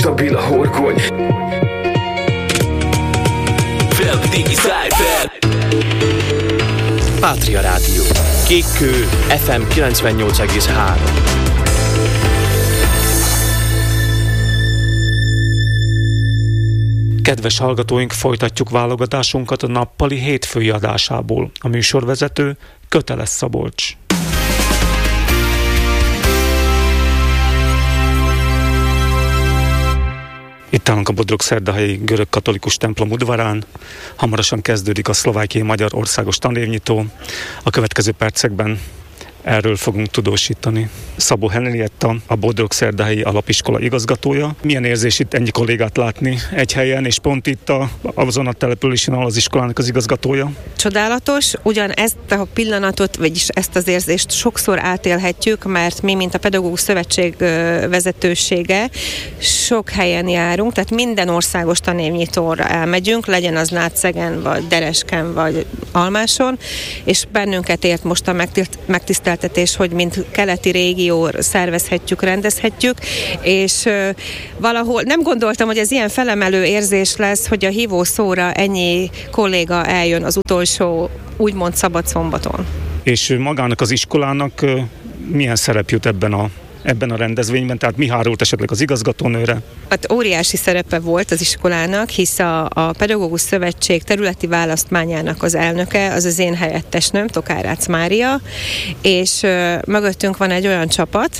stabil a horgony. Felvidéki Cypher. Pátria Rádió. Kékkő FM 98,3. Kedves hallgatóink, folytatjuk válogatásunkat a nappali hétfői adásából. A műsorvezető Köteles Szabolcs. Itt állunk a Bodrogszerdahelyi görög-katolikus templom udvarán. Hamarosan kezdődik a szlovákiai-magyar országos tanévnyitó. A következő percekben erről fogunk tudósítani. Szabó Henrietta, a Bodrogszerdahelyi alapiskola igazgatója. Milyen érzés itt ennyi kollégát látni egy helyen, és pont itt azon a településen, ahol az iskolának az igazgatója? Csodálatos, ugyan ezt a pillanatot, vagyis ezt az érzést sokszor átélhetjük, mert mi, mint a Pedagógus Szövetség vezetősége, sok helyen járunk, tehát minden országos tanévnyitóra elmegyünk, legyen az Nátszegen, vagy Deresken, vagy Almáson, és bennünket ért most a megtiszteltetés, hogy mint keleti régió szervezhetjük, rendezhetjük, és valahol nem gondoltam, hogy ez ilyen felemelő érzés lesz, hogy a hívószóra ennyi kolléga eljön az utolsó, úgymond szabad szombaton. És magának az iskolának milyen szerep jut ebben a rendezvényben, tehát mi hárult esetleg az igazgatónőre? Hát óriási szerepe volt az iskolának, hisz a Pedagógus Szövetség területi választmányának az elnöke, az az én helyettesnőm, Tokárácz Mária, és mögöttünk van egy olyan csapat,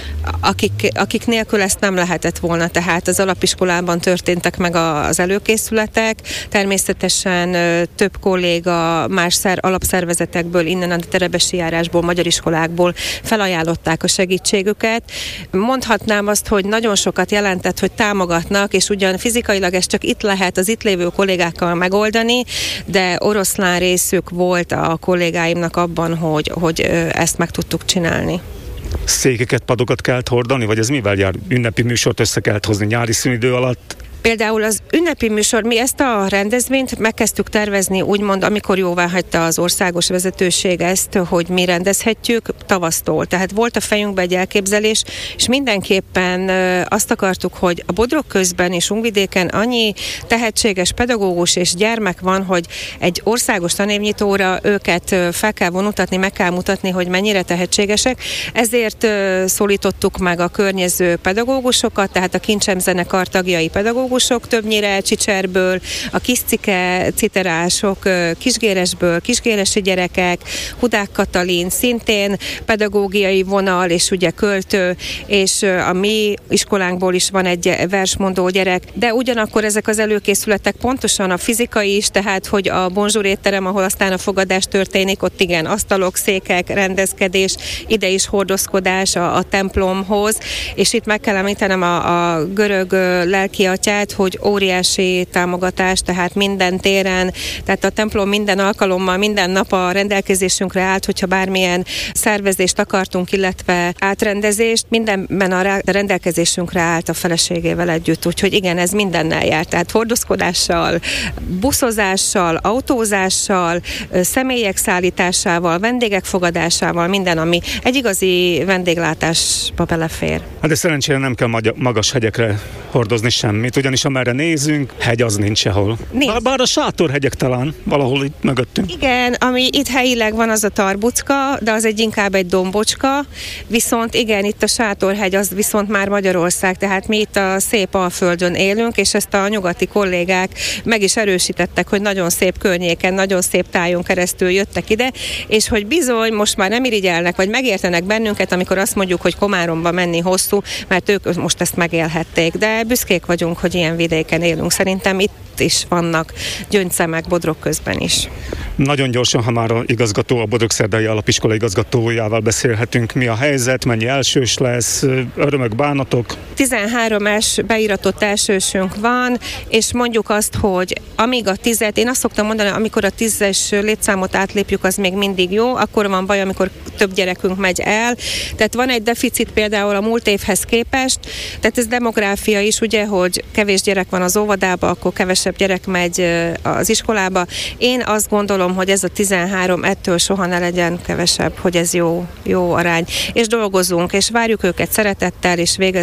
akik nélkül ezt nem lehetett volna, tehát az alapiskolában történtek meg az előkészületek, természetesen több kolléga más alapszervezetekből, innen a terebesi járásból, magyar iskolákból felajánlották a segítségüket. Mondhatnám azt, hogy nagyon sokat jelentett, hogy támogatnak, és ugyan fizikailag ez csak itt lehet az itt lévő kollégákkal megoldani, de oroszlán részük volt a kollégáimnak abban, hogy ezt meg tudtuk csinálni. Székeket, padokat kellett hordani, vagy ez mivel jár? Ünnepi műsort össze kellett hozni nyári szünidő alatt? Például az ünnepi műsor, mi ezt a rendezvényt megkezdtük tervezni, úgymond, amikor jóváhagyta az országos vezetőség ezt, hogy mi rendezhetjük tavasztól. Tehát volt a fejünkben egy elképzelés, és mindenképpen azt akartuk, hogy a Bodrog közben és Ungvidéken annyi tehetséges pedagógus és gyermek van, hogy egy országos tanévnyitóra őket fel kell vonutatni, meg kell mutatni, hogy mennyire tehetségesek. Ezért szólítottuk meg a környező pedagógusokat, tehát a Kincsem zenekar tagjai pedagógusok, többnyire Csicserből, a Kiscike citerások, Kisgéresből, kisgéresi gyerekek, Hudák Katalin, szintén pedagógiai vonal, és ugye költő, és a mi iskolánkból is van egy versmondó gyerek, de ugyanakkor ezek az előkészületek pontosan a fizikai is, tehát hogy a bonjour étterem, ahol aztán a fogadás történik, ott igen, asztalok, székek, rendezkedés, ide is hordozkodás a templomhoz, és itt meg kell említenem a görög lelkiatyát, hogy óriási támogatás, tehát minden téren, tehát a templom minden alkalommal, minden nap a rendelkezésünkre állt, hogyha bármilyen szervezést akartunk, illetve átrendezést, mindenben a rendelkezésünkre állt a feleségével együtt, úgyhogy igen, ez mindennel jár, tehát hordozkodással, buszozással, autózással, személyek szállításával, vendégek fogadásával, minden, ami egy igazi vendéglátásba belefér. Hát de szerencsére nem kell magas hegyekre hordozni semmit, ugyanis amerre nézünk, hegy az nincs sehol. Bár a sátorhegyek talán valahol itt mögöttünk. Igen, ami itt helyileg van, az a Tarbucka, de az inkább egy dombocska, viszont igen, itt a sátorhegy az viszont már Magyarország, tehát mi itt a szép Alföldön élünk, és ezt a nyugati kollégák meg is erősítettek, hogy nagyon szép környéken, nagyon szép tájon keresztül jöttek ide, és hogy bizony most már nem irigyelnek, vagy megértenek bennünket, amikor azt mondjuk, hogy Komáromba menni hosszú, mert ők most ezt megélhették, de büszkék vagyunk, hogy ilyen vidéken élünk. Szerintem itt is vannak gyöngyszemek Bodrog közben is. Nagyon gyorsan, ha már a igazgató, a Bodrogszerdahelyi Alapiskola igazgatójával beszélhetünk, mi a helyzet, mennyi elsős lesz, örömök, bánatok? 13 beíratott elsősünk van, és mondjuk azt, hogy amíg a 10-et, én azt szoktam mondani, amikor a 10-es létszámot átlépjük, az még mindig jó, akkor van baj, amikor több gyerekünk megy el. Tehát van egy deficit például a múlt évhez képest, tehát ez demográfia is, ugye, hogy kevés gyerek van az óvodába, akkor kevesebb gyerek megy az iskolába. Én azt gondolom, hogy ez a 13 ettől soha ne legyen kevesebb, hogy ez jó arány. És dolgozunk, és várjuk őket szeretettel, és végezzük a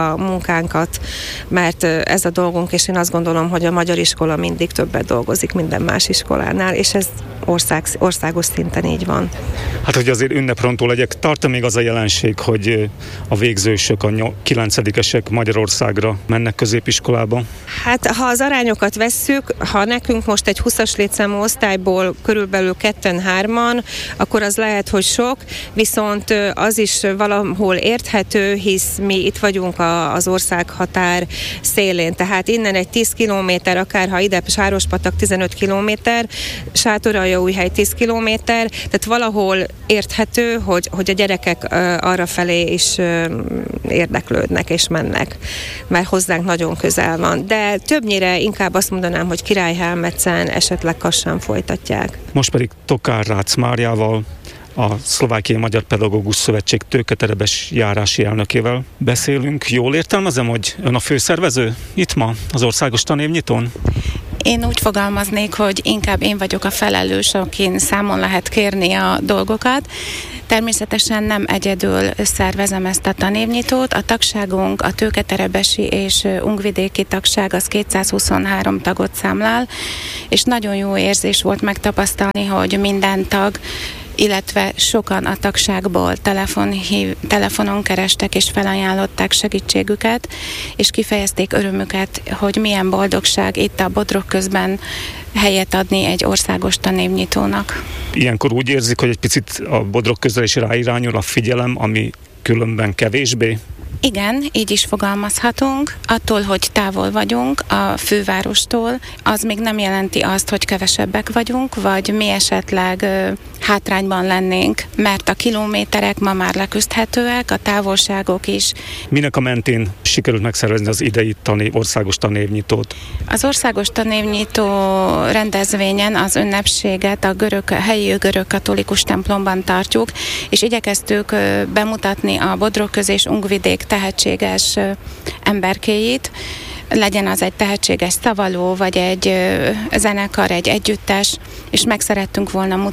a munkánkat, mert ez a dolgunk, és én azt gondolom, hogy a magyar iskola mindig többet dolgozik minden más iskolánál, és ez országos szinten így van. Hát, hogy azért ünneprontó legyek, tart még az a jelenség, hogy a végzősök, a 9-esek Magyarországra mennek középiskolába? Hát, ha az arányokat vesszük, ha nekünk most egy 20-as létszámú osztályból körülbelül 2-3-an, akkor az lehet, hogy sok, viszont az is valahol érthető, hisz mi itt vagyunk az országhatár szélén, tehát innen egy 10 kilométer, akár ha ide Sárospatak 15 kilométer, Sátoraljaújhely 10 kilométer, tehát valahol érthető, hogy a gyerekek arra felé is érdeklődnek és mennek, mert hozzánk nagyon közel van. De többnyire inkább azt mondanám, hogy Királyhelmetszen, esetleg Kassán folytatják. Most pedig Tokár Rácz Máriával, a Szlovákiai Magyar Pedagógus Szövetség tőketerebes járási elnökével beszélünk. Jól értelmezem, hogy ön a főszervező itt ma az országos tanévnyitón? Én úgy fogalmaznék, hogy inkább én vagyok a felelős, akin számon lehet kérni a dolgokat. Természetesen nem egyedül szervezem ezt a tanévnyitót. A tagságunk, a tőketerebesi és ungvidéki tagság az 223 tagot számlál, és nagyon jó érzés volt megtapasztalni, hogy minden tag, illetve sokan a tagságból telefonon kerestek és felajánlották segítségüket, és kifejezték örömüket, hogy milyen boldogság itt a Bodrog közben helyet adni egy országos tanévnyitónak. Ilyenkor úgy érzik, hogy egy picit a Bodrog közel is ráirányul a figyelem, ami különben kevésbé? Igen, így is fogalmazhatunk. Attól, hogy távol vagyunk a fővárostól, az még nem jelenti azt, hogy kevesebbek vagyunk, vagy mi esetleg hátrányban lennénk, mert a kilométerek ma már leküzdhetőek, a távolságok is. Minek a mentén sikerült megszervezni az idei országos tanévnyitót? Az országos tanévnyitó rendezvényen az ünnepséget a helyi görög katolikus templomban tartjuk, és igyekeztük bemutatni a Bodrogköz és Ungvidék tehetséges emberkéjét, legyen az egy tehetséges szavaló, vagy egy zenekar, egy együttes, és meg szerettünk volna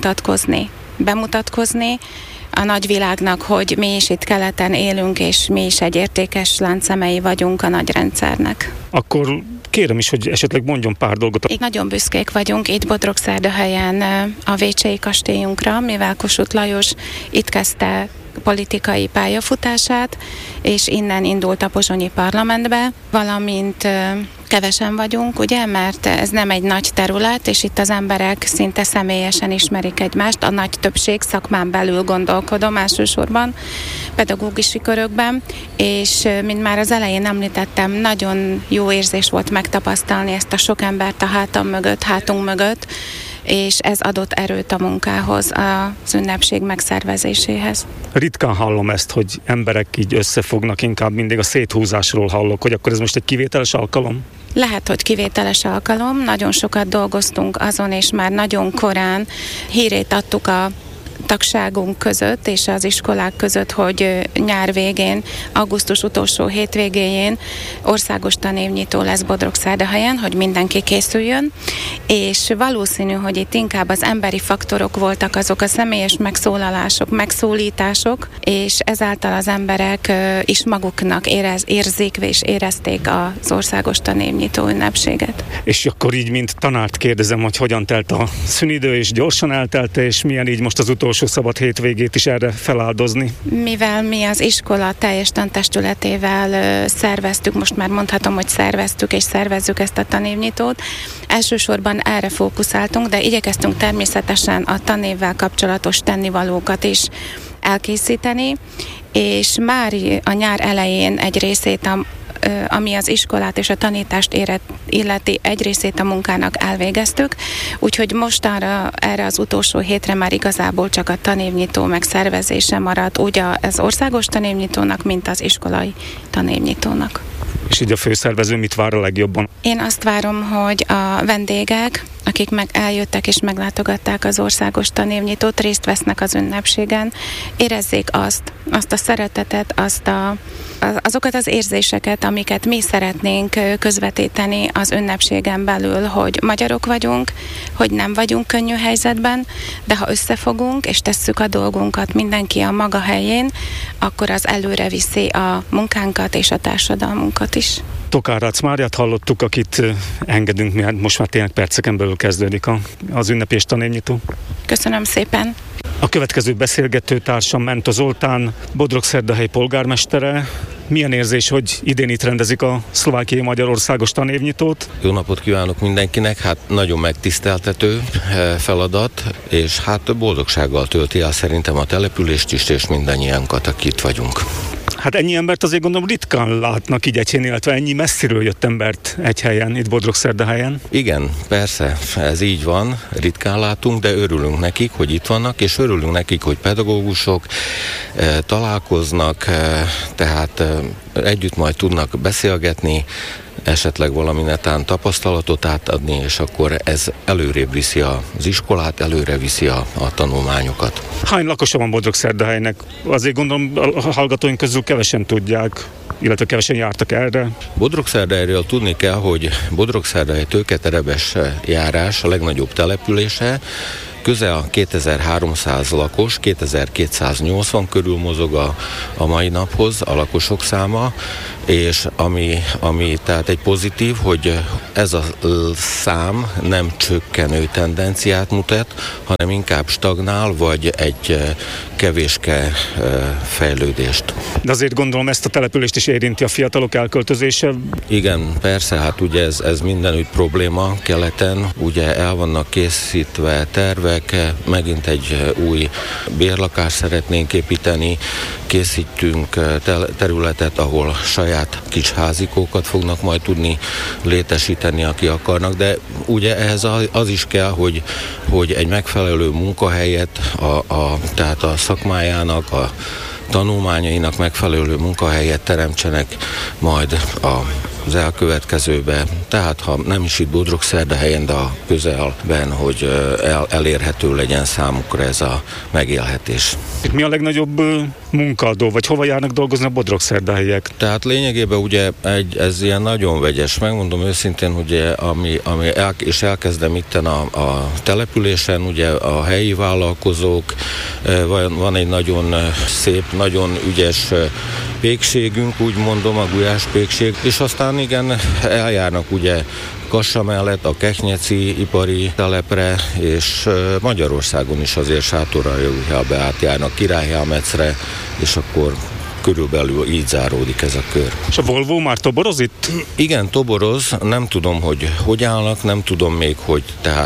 bemutatkozni a nagyvilágnak, hogy mi is itt keleten élünk, és mi is egy értékes láncszemei vagyunk a nagy rendszernek. Akkor kérem is, hogy esetleg mondjon pár dolgot. Így nagyon büszkék vagyunk itt Bodrogszerdahelyen a Vécsei kastélyunkra, mivel Kossuth Lajos itt kezdte politikai pályafutását, és innen indult a pozsonyi parlamentbe, valamint kevesen vagyunk, ugye, mert ez nem egy nagy terület, és itt az emberek szinte személyesen ismerik egymást, a nagy többség szakmán belül gondolkodom elsősorban, pedagógusi körökben, és mint már az elején említettem, nagyon jó érzés volt megtapasztalni ezt a sok embert a hátunk mögött, és ez adott erőt a munkához, az ünnepség megszervezéséhez. Ritkán hallom ezt, hogy emberek így összefognak, inkább mindig a széthúzásról hallok, hogy akkor ez most egy kivételes alkalom? Lehet, hogy kivételes alkalom, nagyon sokat dolgoztunk azon, és már nagyon korán hírét adtuk a tagságunk között és az iskolák között, hogy nyár végén, augusztus utolsó hétvégéjén országos tanévnyitó lesz Bodrogszerdahelyen, hogy mindenki készüljön, és valószínű, hogy itt inkább az emberi faktorok voltak azok a személyes megszólalások, megszólítások, és ezáltal az emberek is maguknak érzik és érezték az országos tanévnyitó ünnepséget. És akkor így, mint tanárt kérdezem, hogy hogyan telt a szünidő, és gyorsan eltelt, és milyen így most az utolsó szabad hétvégét is erre feláldozni? Mivel mi az iskola teljes tantestületével szerveztük, most már mondhatom, hogy szerveztük és szervezzük ezt a tanévnyitót, elsősorban erre fókuszáltunk, de igyekeztünk természetesen a tanévvel kapcsolatos tennivalókat is elkészíteni, és már a nyár elején egy részét ami az iskolát és a tanítást illeti, egy részét a munkának elvégeztük, úgyhogy mostanra erre az utolsó hétre már igazából csak a tanévnyitó megszervezése maradt, úgy az országos tanévnyitónak, mint az iskolai tanévnyitónak. És így a főszervező mit vár a legjobban? Én azt várom, hogy a vendégek akik eljöttek és meglátogatták az országos tanévnyitót, részt vesznek az ünnepségen, érezzék azt a szeretetet, azokat az érzéseket, amiket mi szeretnénk közvetíteni az ünnepségen belül, hogy magyarok vagyunk, hogy nem vagyunk könnyű helyzetben, de ha összefogunk és tesszük a dolgunkat mindenki a maga helyén, akkor az előre viszi a munkánkat és a társadalmunkat is. Tokár Máriát hallottuk, akit engedünk, mert most már tényleg perceken belül kezdődik az ünnepi és tanévnyitó. Köszönöm szépen! A következő beszélgető társam Mento Zoltán, Bodrogszerdahely polgármestere. Milyen érzés, hogy idén itt rendezik a szlovákiai magyarországos tanévnyitót? Jó napot kívánok mindenkinek, hát nagyon megtiszteltető feladat, és hát boldogsággal tölti el szerintem a települést is, és mindannyiunkat, akik itt vagyunk. Hát ennyi embert azért gondolom ritkán látnak így egy helyen, illetve ennyi messziről jött embert egy helyen, itt Bodrogszerdahelyen. Igen, persze, ez így van, ritkán látunk, de örülünk nekik, hogy itt vannak, és örülünk nekik, hogy pedagógusok találkoznak, tehát együtt majd tudnak beszélgetni, esetleg valami netán tapasztalatot átadni, és akkor ez előrébb viszi az iskolát, előre viszi a tanulmányokat. Hány lakosa van Bodrogszerdahelynek? Azért gondolom a hallgatóink közül kevesen tudják, illetve kevesen jártak erre. Bodrogszerdahelyről tudni kell, hogy Bodrogszerdahely Tőketerebes járás a legnagyobb települése, közel 2300 lakos, 2280 körül mozog a mai naphoz a lakosok száma, és ami tehát egy pozitív, hogy ez a szám nem csökkenő tendenciát mutat, hanem inkább stagnál, vagy egy kevéske fejlődést. De azért gondolom ezt a települést is érinti a fiatalok elköltözése? Igen, persze, hát ugye ez mindenütt probléma keleten, ugye el vannak készítve tervek, megint egy új bérlakást szeretnénk építeni, készítünk területet, ahol saját kis házikókat fognak majd tudni létesíteni, aki akarnak, de ugye ehhez az is kell, hogy egy megfelelő munkahelyet, tehát a szakmájának, a tanulmányainak megfelelő munkahelyet teremtsenek majd az elkövetkezőben. Tehát ha nem is itt Bodrogszerdahelyen, de a közelben, hogy elérhető legyen számukra ez a megélhetés. Mi a legnagyobb munkaadó, vagy hova járnak dolgozni a bodrogszerdahelyiek? Tehát lényegében ugye ez ilyen nagyon vegyes. Megmondom őszintén, hogy és elkezdem itten a településen, ugye a helyi vállalkozók, van egy nagyon szép, nagyon ügyes pékségünk, úgy mondom, a gulyáspékség, és aztán igen, eljárnak ugye Kassa mellett a Keknyeci ipari telepre, és Magyarországon is azért Sátoraljaújhelbe átjárnak, Királyhelmecre, és akkor körülbelül így záródik ez a kör. És a Volvo már toboroz itt? Igen, toboroz, nem tudom, hogy állnak, nem tudom még, hogy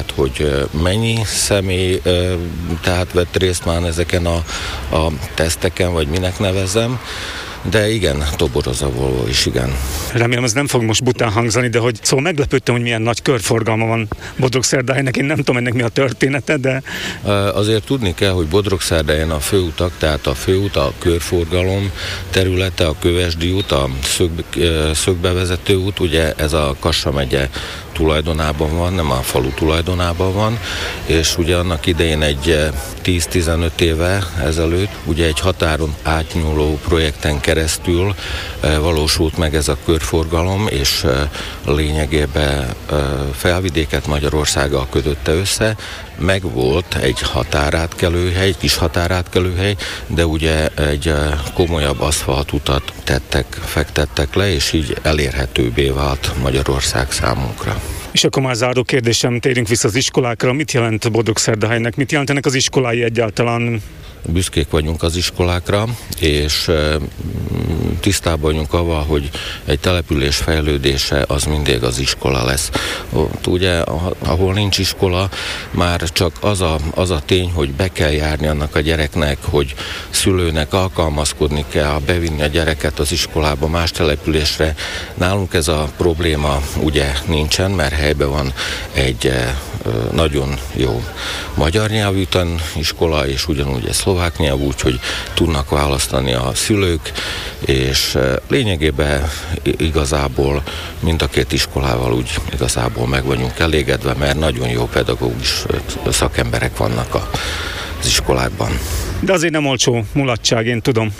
mennyi személy tehát vett részt már ezeken a teszteken, vagy minek nevezzem. De igen, toboroz a Volvo is, igen. Remélem, ez nem fog most bután hangzani, de szóval meglepődtem, hogy milyen nagy körforgalma van Bodrogszerdahelynek. Én nem tudom ennek mi a története, de... Azért tudni kell, hogy Bodrogszerdahelyen a főutak, tehát a főút, a körforgalom területe, a Kövesdi út, a szögbevezető út, ugye ez a Kassa megye tulajdonában van, nem a falu tulajdonában van, és ugye annak idején egy 10-15 éve ezelőtt ugye egy határon átnyúló projekten keresztül valósult meg ez a körforgalom, és lényegében Felvidéket Magyarországgal kötötte össze. Megvolt egy határátkelőhely, kis határátkelőhely, de ugye egy komolyabb aszfaltutat fektettek le, és így elérhetőbbé vált Magyarország számunkra. És akkor már záró kérdésem, térjünk vissza az iskolákra. Mit jelent Bodrogszerdahelynek? Mit jelentenek az iskolái egyáltalán? Büszkék vagyunk az iskolákra, és tisztában vagyunk avval, hogy egy település fejlődése az mindig az iskola lesz. Ugye, ahol nincs iskola, már csak az a tény, hogy be kell járni annak a gyereknek, hogy szülőnek alkalmazkodni kell, bevinni a gyereket az iskolába, más településre. Nálunk ez a probléma ugye nincsen, mert helyben van egy nagyon jó magyar nyelvű iskola, és ugyanúgy egy szlovák nyelv, úgyhogy tudnak választani a szülők, és lényegében igazából mind a két iskolával úgy igazából meg vagyunk elégedve, mert nagyon jó pedagógus szakemberek vannak az iskolákban. De azért nem olcsó mulatság, én tudom.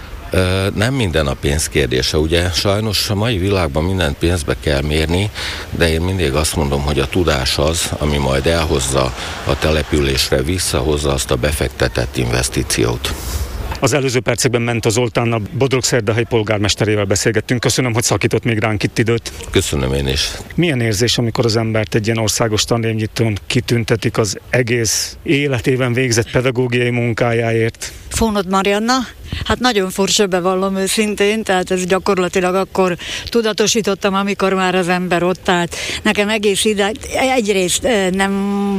Nem minden a pénz kérdése, ugye sajnos a mai világban mindent pénzbe kell mérni, de én mindig azt mondom, hogy a tudás az, ami majd elhozza a településre, visszahozza azt a befektetett investíciót. Az előző percekben Menta Zoltánnal, Bodrogszerdahely polgármesterével beszélgettünk. Köszönöm, hogy szakított még ránk itt időt. Köszönöm én is. Milyen érzés, amikor az embert egy ilyen országos tanévnyitón kitüntetik az egész életében végzett pedagógiai munkájáért? Fónod Marianna. Hát nagyon furcsa, bevallom őszintén, tehát ez gyakorlatilag akkor tudatosítottam, amikor már az ember ott állt. Nekem egész ide, egyrészt nem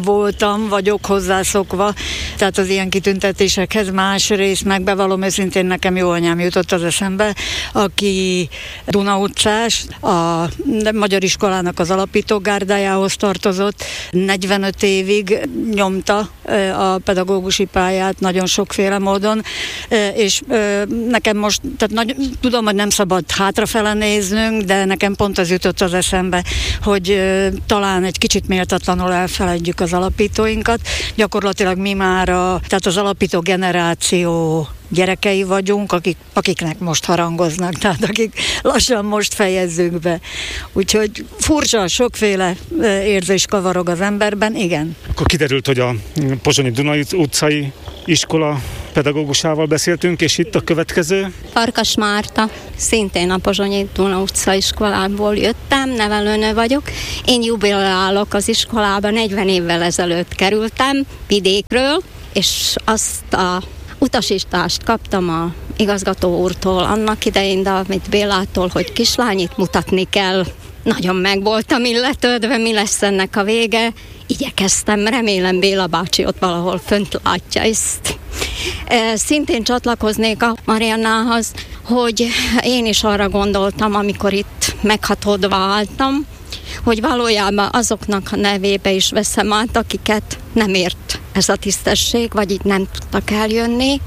vagyok hozzászokva, tehát az ilyen kitüntetésekhez, másrészt meg bevallom őszintén, nekem jó anyám jutott az eszembe, aki Duna utcás, a magyar iskolának az alapító gárdájához tartozott, 45 évig nyomta a pedagógusi pályát nagyon sokféle módon, és nekem most, tehát tudom, hogy nem szabad hátrafele néznünk, de nekem pont az jutott az eszembe, hogy talán egy kicsit méltatlanul elfeledjük az alapítóinkat. Gyakorlatilag mi már tehát az alapító generáció gyerekei vagyunk, akiknek most harangoznak, tehát akik lassan most fejezzük be. Úgyhogy furcsa, sokféle érzés kavarog az emberben, igen. Akkor kiderült, hogy a pozsonyi Duna utcai iskola pedagógusával beszéltünk, és itt a következő. Farkas Márta, szintén a pozsonyi Duna utca iskolából jöttem, nevelőnő vagyok. Én jubilálok az iskolába, 40 évvel ezelőtt kerültem vidékről, és azt a utasítást kaptam a igazgató úrtól annak idején, Dávid Bélától, hogy kislányit mutatni kell. Nagyon meg voltam illetődve, mi lesz ennek a vége. Igyekeztem, remélem Béla bácsi ott valahol fönt látja ezt. Szintén csatlakoznék a Mariannához, hogy én is arra gondoltam, amikor itt meghatódva álltam, hogy valójában azoknak a nevébe is veszem át, akiket nem ért ez a tisztesség, vagy itt nem tudtak eljönni.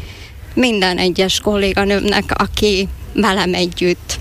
Minden egyes kolléganőmnek, aki velem együtt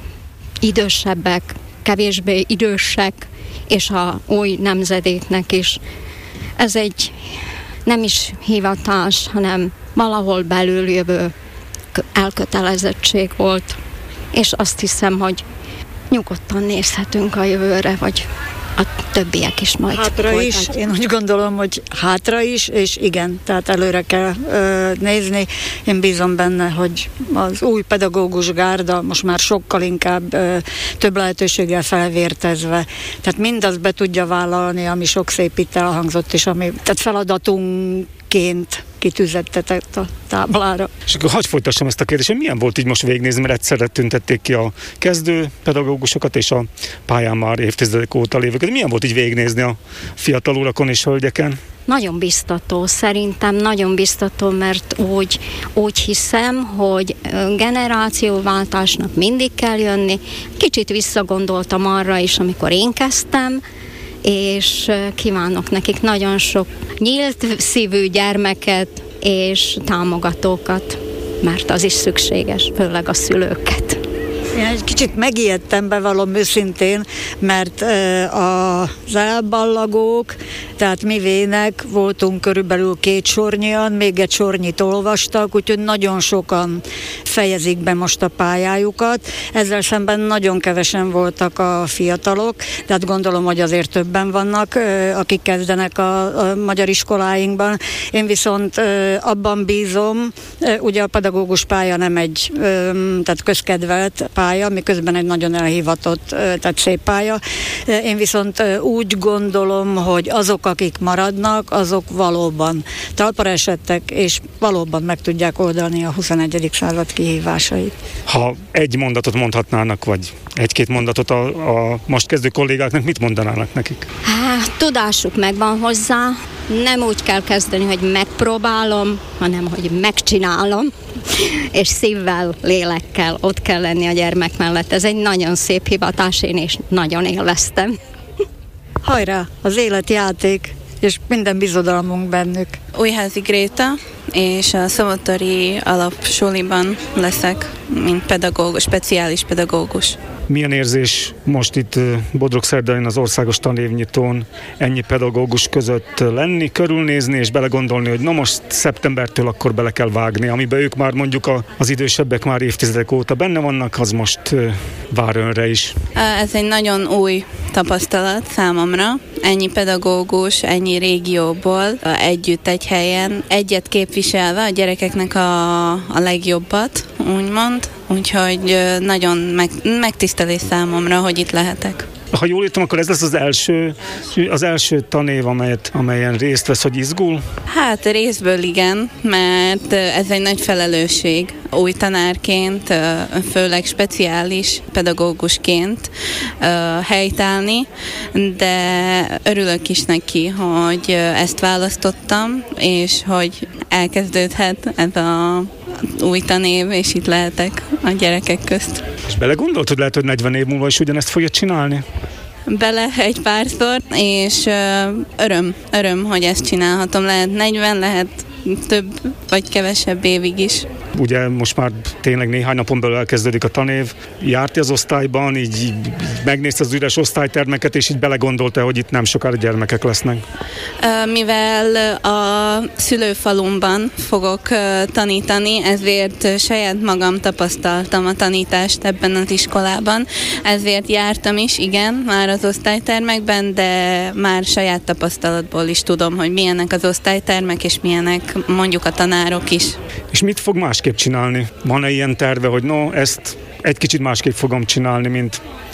idősebbek, kevésbé idősek, és a új nemzedéknek is. Ez egy nem is hivatás, hanem valahol belül jövő elkötelezettség volt. És azt hiszem, hogy nyugodtan nézhetünk a jövőre, vagy a többiek is majd. Hátra is, én úgy gondolom, hogy hátra is, és igen, tehát előre kell nézni. Én bízom benne, hogy az új pedagógus gárda most már sokkal inkább több lehetőséggel felvértezve, tehát mindazt be tudja vállalni, ami sok szép itt elhangzott, és ami tehát feladatunként kitűzettetett a táblára. És akkor hadd folytassam ezt a kérdést, hogy milyen volt így most végignézni, mert egyszerre tüntették ki a kezdő pedagógusokat és a pályán már évtizedek óta lévőket. Milyen volt így végignézni a fiatal urakon és hölgyeken? Nagyon biztató, szerintem nagyon biztató, mert úgy hiszem, hogy generációváltásnak mindig kell jönni. Kicsit visszagondoltam arra is, amikor én kezdtem, és kívánok nekik nagyon sok nyílt szívű gyermeket és támogatókat, mert az is szükséges, főleg a szülőket. Én egy kicsit megijedtem, bevallom őszintén, mert az elballagók, tehát mi vének voltunk körülbelül 2 sornyian, még egy sornyit olvastak, úgyhogy nagyon sokan fejezik be most a pályájukat. Ezzel szemben nagyon kevesen voltak a fiatalok, tehát gondolom, hogy azért többen vannak, akik kezdenek a magyar iskoláinkban. Én viszont abban bízom, ugye a pedagógus pálya nem egy tehát közkedvelt pálya, miközben egy nagyon elhivatott, tehát szép pálya. Én viszont úgy gondolom, hogy azok, akik maradnak, azok valóban talpra esettek, és valóban meg tudják oldani a 21. század kihívásait. Ha egy mondatot mondhatnának, vagy 1-2 mondatot a most kezdő kollégáknak, mit mondanának nekik? Tudásuk megvan hozzá, nem úgy kell kezdeni, hogy megpróbálom, hanem hogy megcsinálom, és szívvel, lélekkel ott kell lenni a gyermek mellett. Ez egy nagyon szép hivatás, én is nagyon élveztem. Hajrá, az életjáték! és minden bizodalmunk bennük. Újházi Gréta, és a Szobotori Alapsuliban leszek, mint pedagógus, speciális pedagógus. Milyen érzés most itt Bodrogszerdahelyen az országos tanévnyitón ennyi pedagógus között lenni, körülnézni és belegondolni, hogy na most szeptembertől akkor bele kell vágni, amiben ők már mondjuk az idősebbek már évtizedek óta benne vannak, az most vár önre is. Ez egy nagyon új tapasztalat számomra. Ennyi pedagógus, ennyi régióból együtt egy helyen, egyet képviselve a gyerekeknek a legjobbat, úgymond. Úgyhogy nagyon megtisztelés számomra, hogy itt lehetek. Ha jól értem, akkor ez lesz az első tanév, amelyen részt vesz, hogy izgul? Hát részből igen, mert ez egy nagy felelősség új tanárként, főleg speciális pedagógusként helytállni, de örülök is neki, hogy ezt választottam, és hogy elkezdődhet ez a új tanév, és itt lehetek a gyerekek közt. És belegondoltad, hogy lehet, hogy 40 év múlva is ugyanezt fogja csinálni? Bele egy párszor, és öröm, hogy ezt csinálhatom. Lehet 40, lehet több vagy kevesebb évig is. Ugye most már tényleg néhány napon belül elkezdődik a tanév. Járti az osztályban, így megnézte az üres osztálytermeket, és így belegondolta, hogy itt nem sokára gyermekek lesznek. Mivel a szülőfalumban fogok tanítani, ezért saját magam tapasztaltam a tanítást ebben az iskolában. Ezért jártam is, igen, már az osztálytermekben, de már saját tapasztalatból is tudom, hogy milyenek az osztálytermek, és milyenek mondjuk a tanárok is. És mit fog másképp csinálni? Van-e ilyen terve, hogy ezt egy kicsit másképp fogom csinálni,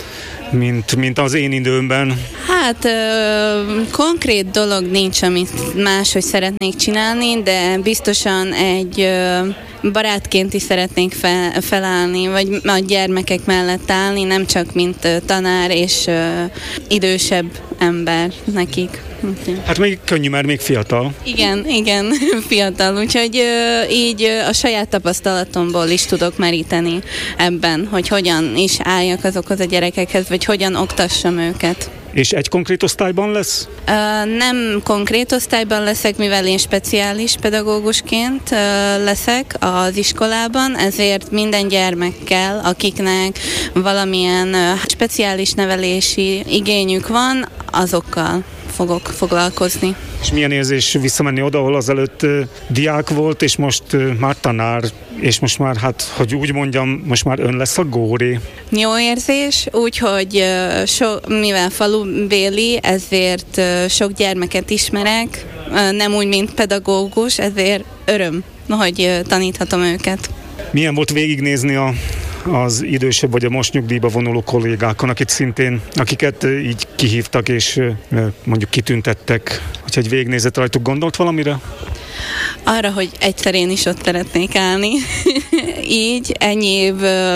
mint az én időmben? Hát konkrét dolog nincs, amit máshogy szeretnék csinálni, de biztosan egy barátként is szeretnék felállni, vagy a gyermekek mellett állni, nem csak mint tanár és idősebb ember nekik. Hát még könnyű, mert még fiatal. Igen, fiatal, úgyhogy így a saját tapasztalatomból is tudok meríteni ebben, hogy hogyan is álljak azokhoz a gyerekekhez, vagy hogyan oktassam őket. És egy konkrét osztályban lesz? Nem konkrét osztályban leszek, mivel én speciális pedagógusként leszek az iskolában, ezért minden gyermekkel, akiknek valamilyen speciális nevelési igényük van, azokkal fogok foglalkozni. És milyen érzés visszamenni oda, ahol azelőtt diák volt, és most már tanár, és most már, hát, hogy úgy mondjam, most már ön lesz a góri. Jó érzés, úgyhogy mivel falubéli, ezért sok gyermeket ismerek, nem úgy, mint pedagógus, ezért öröm, hogy taníthatom őket. Milyen volt végignézni az idősebb vagy a most nyugdíjba vonuló kollégákon, akiket így kihívtak és mondjuk kitüntettek, hogyha egy végignézett rajtuk, gondolt valamire? Arra, hogy egyszer én is ott szeretnék állni. Így ennyi év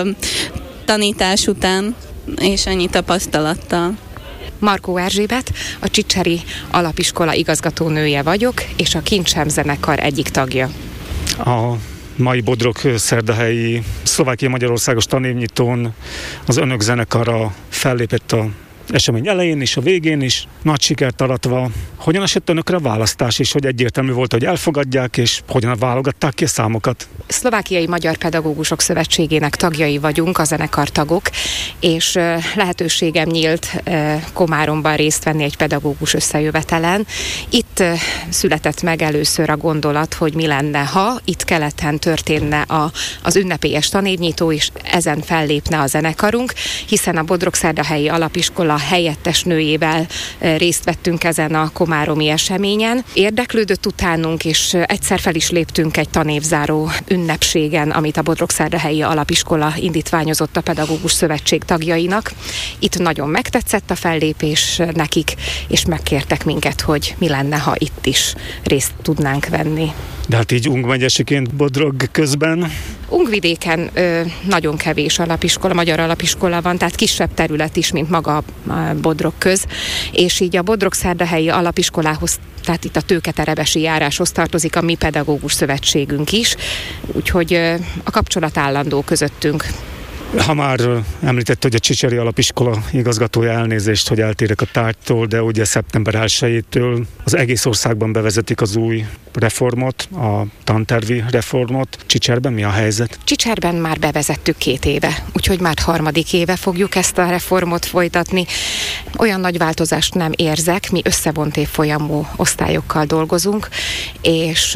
tanítás után és ennyi tapasztalattal. Markó Erzsébet, a Csicseri Alapiskola igazgatónője vagyok, és a Kincsem zenekar egyik tagja. A mai Bodrogszerdahelyi Szlovákia-Magyarországos tanévnyitón az önök zenekara fellépett a esemény elején is, a végén is, nagy sikert aratva. Hogyan esett önökre a választás is, hogy egyértelmű volt, hogy elfogadják, és hogyan válogatták ki a számokat? Szlovákiai Magyar Pedagógusok Szövetségének tagjai vagyunk, a zenekartagok, és lehetőségem nyílt Komáromban részt venni egy pedagógus összejövetelen. Itt született meg először a gondolat, hogy mi lenne, ha itt keleten történne az ünnepélyes tanévnyitó, és ezen fellépne a zenekarunk, hiszen a Bodrogszerdahelyi Alapiskola helyettes nőjével részt vettünk ezen a komáromi eseményen. Érdeklődött utánunk, és egyszer fel is léptünk egy tanévzáró ünnepségen, amit a Bodrogszerdahelyi Alapiskola indítványozott a Pedagógus Szövetség tagjainak. Itt nagyon megtetszett a fellépés nekik, és megkértek minket, hogy mi lenne, ha itt is részt tudnánk venni. De hát így Ung megyesiként Bodrog közben? Ungvidéken nagyon kevés alapiskola, magyar alapiskola van, tehát kisebb terület is, mint maga a Bodrog köz, és így a Bodrogszerdahelyi Alapiskolához, tehát itt a Tőketerebesi járáshoz tartozik a mi pedagógus szövetségünk is, úgyhogy a kapcsolat állandó közöttünk. Ha már említette, hogy a Csicseri Alapiskola igazgatója, elnézést, hogy eltérek a tárgytól, de ugye szeptember 1-től az egész országban bevezetik az új reformot, a tantervi reformot. Csicserben mi a helyzet? Csicserben már bevezettük 2 éve, úgyhogy már 3. éve fogjuk ezt a reformot folytatni. Olyan nagy változást nem érzek, mi összevont évfolyamú osztályokkal dolgozunk, és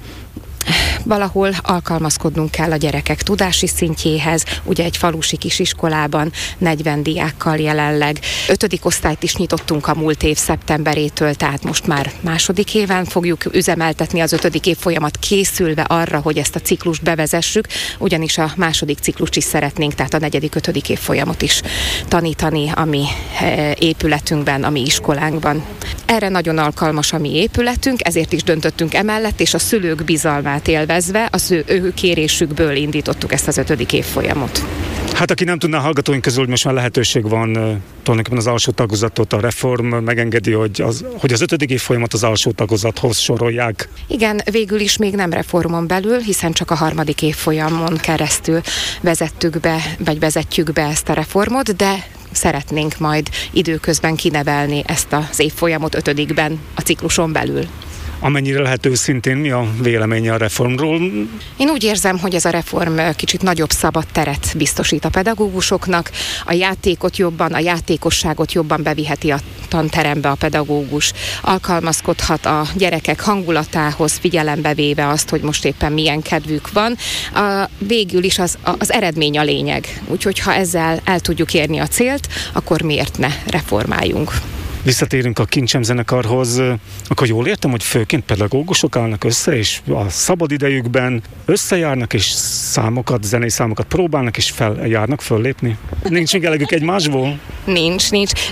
valahol alkalmazkodnunk kell a gyerekek tudási szintjéhez, ugye egy falusi kisiskolában 40 diákkal jelenleg. 5. osztályt is nyitottunk a múlt év szeptemberétől, tehát most már 2. éven fogjuk üzemeltetni az 5. évfolyamat, készülve arra, hogy ezt a ciklust bevezessük, ugyanis a 2. ciklust is szeretnénk, tehát a 4., 5. évfolyamot is tanítani a mi épületünkben, a mi iskolánkban. Erre nagyon alkalmas a mi épületünk, ezért is döntöttünk emellett, és a szülők bizalmát élvezve az ő kérésükből indítottuk ezt az 5. évfolyamot. Hát aki nem tudná, hallgatóink közül, hogy most már lehetőség van tulajdonképpen az alsó tagozatot, a reform megengedi, hogy az 5. évfolyamat az alsó tagozathoz sorolják. Igen, végül is még nem reformon belül, hiszen csak a 3. évfolyamon keresztül vezettük be, vagy vezetjük be ezt a reformot, de szeretnénk majd időközben kinevelni ezt az évfolyamot 5-ben a cikluson belül. Amennyire lehet őszintén, mi a véleménye a reformról? Én úgy érzem, hogy ez a reform kicsit nagyobb szabad teret biztosít a pedagógusoknak, a játékot jobban, a játékosságot jobban beviheti a tanterembe a pedagógus, alkalmazkodhat a gyerekek hangulatához, figyelembe véve azt, hogy most éppen milyen kedvük van. Végül is az eredmény a lényeg, úgyhogy ha ezzel el tudjuk érni a célt, akkor miért ne reformáljunk. Visszatérünk a Kincsem zenekarhoz, akkor jól értem, hogy főként pedagógusok állnak össze, és a szabadidejükben összejárnak, és zenei számokat próbálnak, és feljárnak föllépni? Nincs még elegük egymásból? Nincs.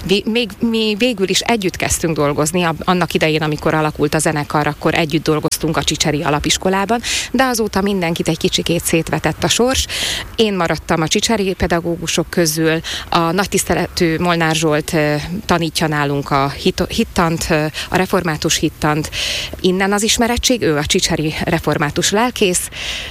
Mi végül is együtt kezdtünk dolgozni, annak idején, amikor alakult a zenekar, akkor együtt dolgoztunk a Csicseri Alapiskolában, de azóta mindenkit egy kicsikét szétvetett a sors. Én maradtam a csicseri pedagógusok közül, a nagy tiszteletű Molnár Zsolt tanítja nálunk a hittant, a református hittant, innen az ismerettség, ő a csicseri református lelkész.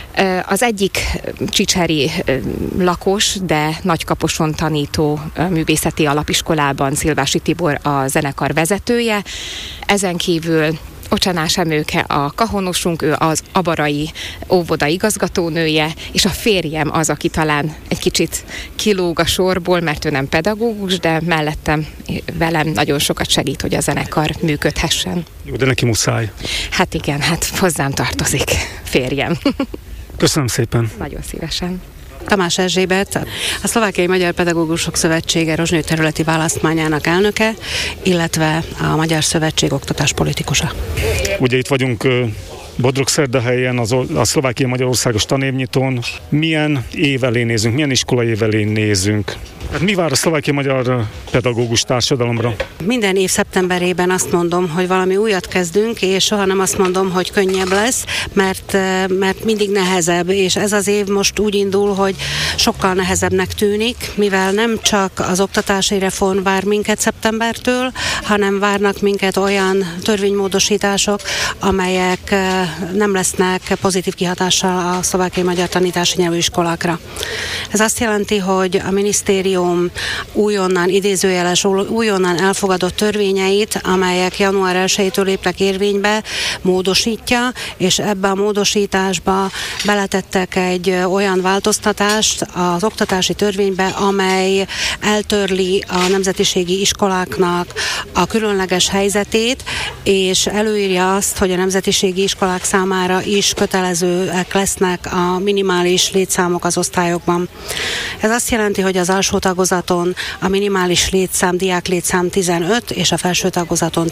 Az egyik csicseri lakos, de Nagykaposon tanító művészeti alapiskolában Szilvási Tibor a zenekar vezetője. Ezen kívül Ocsanás Emőke a kahonosunk, ő az abarai óvoda igazgatónője, és a férjem az, aki talán egy kicsit kilóg a sorból, mert ő nem pedagógus, de mellettem, velem nagyon sokat segít, hogy a zenekar működhessen. Jó, de neki muszáj. Hát igen, hozzám tartozik férjem. Köszönöm szépen. Nagyon szívesen. Tamás Erzsébet, a Szlovákiai Magyar Pedagógusok Szövetsége Rozsnyő területi választmányának elnöke, illetve a Magyar Szövetség oktatáspolitikusa. Ugye itt vagyunk Bodrogszerdahelyen, a Szlovákiai Magyarországos tanévnyitón. Milyen év elé nézünk, milyen iskola év elé nézünk? Hát mi vár a szlovákiai magyar pedagógus társadalomra? Minden év szeptemberében azt mondom, hogy valami újat kezdünk, és soha nem azt mondom, hogy könnyebb lesz, mert mindig nehezebb, és ez az év most úgy indul, hogy sokkal nehezebbnek tűnik, mivel nem csak az oktatási reform vár minket szeptembertől, hanem várnak minket olyan törvénymódosítások, amelyek nem lesznek pozitív kihatással a szlovákiai magyar tanítási nyelvű iskolákra. Ez azt jelenti, hogy a minisztérium újonnan, idézőjeles, újonnan elfogadott törvényeit, amelyek január 1-től léptek érvénybe, módosítja, és ebbe a módosításba beletettek egy olyan változtatást az oktatási törvénybe, amely eltörli a nemzetiségi iskoláknak a különleges helyzetét, és előírja azt, hogy a nemzetiségi iskolák számára is kötelezőek lesznek a minimális létszámok az osztályokban. Ez azt jelenti, hogy az alsó tagozaton a minimális diáklétszám 15, és a felső tagozaton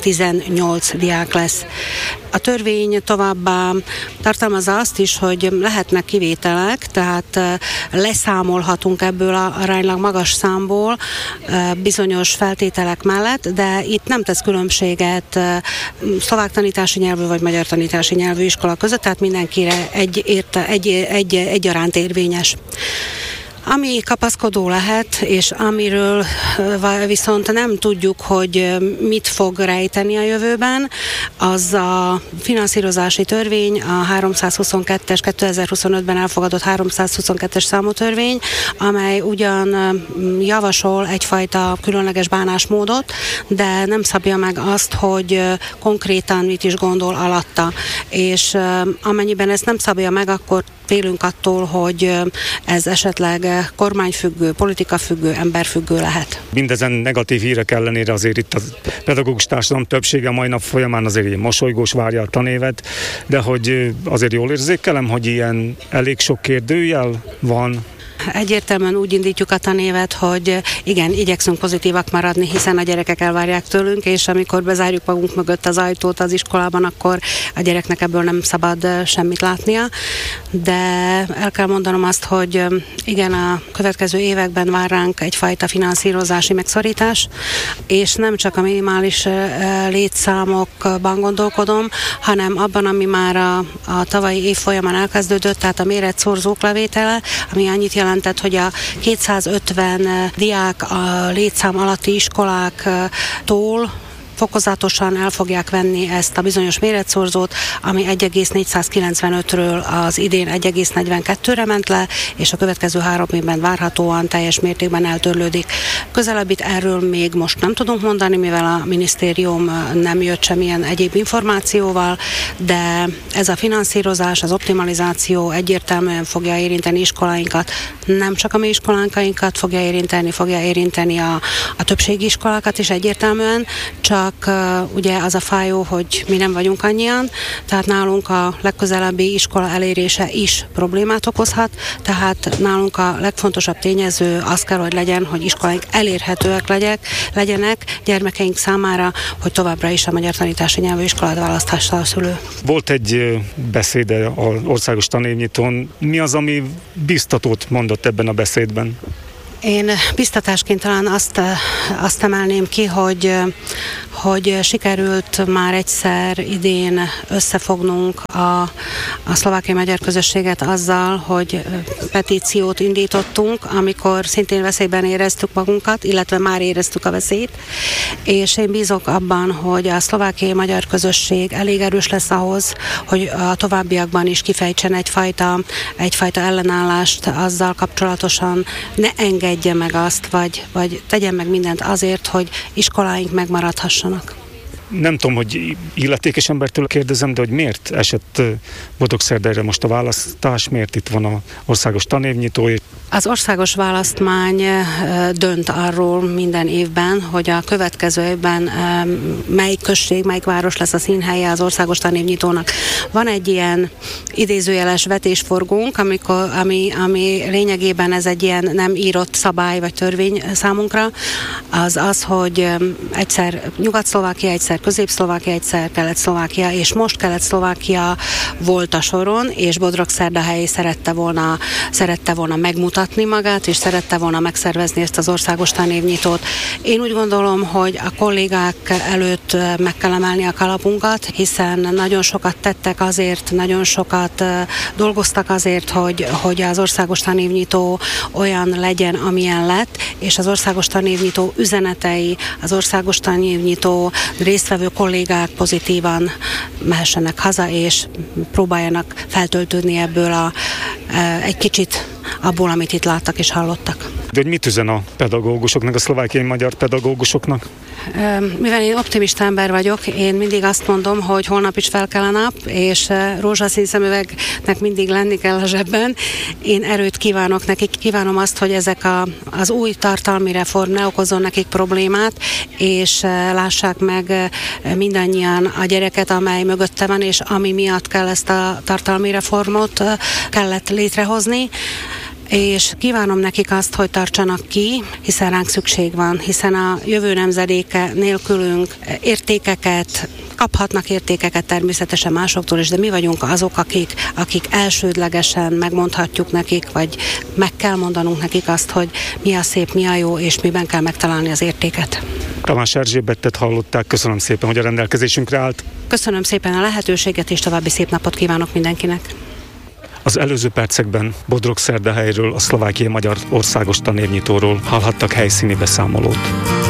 18 diák lesz. A törvény továbbá tartalmazza azt is, hogy lehetnek kivételek, tehát leszámolhatunk ebből a aránylag magas számból bizonyos feltételek mellett, de itt nem tesz különbséget szlovák tanítási nyelvű vagy magyar tanítási nyelvű iskola között, tehát mindenkire egyaránt érvényes. Ami kapaszkodó lehet, és amiről viszont nem tudjuk, hogy mit fog rejteni a jövőben, az a finanszírozási törvény, a 322-es, 2025-ben elfogadott 322-es számú törvény, amely ugyan javasol egyfajta különleges bánásmódot, de nem szabja meg azt, hogy konkrétan mit is gondol alatta. És amennyiben ezt nem szabja meg, akkor félünk attól, hogy ez esetleg kormányfüggő, politikafüggő, emberfüggő lehet. Mindezen negatív hírek ellenére azért itt a pedagógus társadalom többsége mai nap folyamán azért mosolygós várja a tanévet, de hogy azért jól érzékelem, hogy ilyen elég sok kérdőjel van. Egyértelműen úgy indítjuk a tanévet, hogy igen, igyekszünk pozitívak maradni, hiszen a gyerekek elvárják tőlünk, és amikor bezárjuk magunk mögött az ajtót az iskolában, akkor a gyereknek ebből nem szabad semmit látnia. De el kell mondanom azt, hogy igen, a következő években vár ránk egyfajta finanszírozási megszorítás, és nem csak a minimális létszámokban gondolkodom, hanem abban, ami már a tavalyi év folyamán elkezdődött, tehát a méretszorzók levétele, ami annyit jelentett, hogy a 250 diák a létszám alatti iskoláktól fokozatosan el fogják venni ezt a bizonyos méretszorzót, ami 1,495-ről az idén 1,42-re ment le, és a következő 3 évben várhatóan teljes mértékben eltörlődik. Közelebbit erről még most nem tudunk mondani, mivel a minisztérium nem jött semmilyen egyéb információval, de ez a finanszírozás, az optimalizáció egyértelműen fogja érinteni iskoláinkat, nem csak a mi iskolánkainkat fogja érinteni a többségi iskolákat is egyértelműen, csak ugye az a fájó, hogy mi nem vagyunk annyian, tehát nálunk a legközelebbi iskola elérése is problémát okozhat, tehát nálunk a legfontosabb tényező az kell, hogy legyen, hogy iskoláink elérhetőek legyenek gyermekeink számára, hogy továbbra is a magyar tanítási nyelvű iskolát választhassa a szülő. Volt egy beszéde az országos tanévnyitón. Mi az, ami biztatót mondott ebben a beszédben? Én biztatásként talán azt emelném ki, hogy sikerült már egyszer idén összefognunk a szlovákiai magyar közösséget azzal, hogy petíciót indítottunk, amikor szintén veszélyben éreztük magunkat, illetve már éreztük a veszélyt, és én bízok abban, hogy a szlovákiai magyar közösség elég erős lesz ahhoz, hogy a továbbiakban is kifejtsen egyfajta ellenállást azzal kapcsolatosan, ne engedje meg azt, vagy tegyen meg mindent azért, hogy iskoláink megmaradhassanak. Nem tudom, hogy illetékes embertől kérdezem, de hogy miért esett Bodrogszerdahelyré most a választás, miért itt van az országos tanévnyitó? Az országos választmány dönt arról minden évben, hogy a következő évben melyik község, melyik város lesz a színhelye az országos tanévnyitónak. Van egy ilyen idézőjeles vetésforgónk, ami lényegében ez egy ilyen nem írott szabály vagy törvény számunkra, az, hogy egyszer Nyugat-Szlovákia, egyszer Közép-Szlovákia, egyszer Kelet-Szlovákia, és most Kelet-Szlovákia volt a soron, és Bodrogszerdahely szerette volna megmutatni magát, és szerette volna megszervezni ezt az országos tanévnyitót. Én úgy gondolom, hogy a kollégák előtt meg kell emelni a kalapunkat, hiszen nagyon sokat tettek azért, nagyon sokat dolgoztak azért, hogy az országos tanévnyitó olyan legyen, amilyen lett, és az országos tanévnyitó üzenetei, az országos tanévnyitó résztvevő kollégák pozitívan mehessenek haza, és próbáljanak feltöltődni ebből egy kicsit abból, amit itt láttak és hallottak. De hogy mit üzen a pedagógusoknak, a szlovákiai magyar pedagógusoknak? Mivel én optimista ember vagyok, én mindig azt mondom, hogy holnap is fel kell a nap, és rózsaszín szemüvegnek mindig lenni kell a zsebben. Én erőt kívánok nekik, kívánom azt, hogy ezek az új tartalmi reform ne okozzon nekik problémát, és lássák meg mindannyian a gyereket, amely mögötte van, és ami miatt kell ezt a tartalmi reformot kellett létrehozni. És kívánom nekik azt, hogy tartsanak ki, hiszen ránk szükség van, hiszen a jövő nemzedéke nélkülünk kaphatnak értékeket természetesen másoktól is, de mi vagyunk azok, akik elsődlegesen megmondhatjuk nekik, vagy meg kell mondanunk nekik azt, hogy mi a szép, mi a jó, és miben kell megtalálni az értéket. Tamás Erzsébettet hallották, köszönöm szépen, hogy a rendelkezésünkre állt. Köszönöm szépen a lehetőséget, és további szép napot kívánok mindenkinek. Az előző percekben Bodrogszerdahelyről, a Szlovákiai Magyar Országos Tanévnyitóról hallhattak helyszíni beszámolót.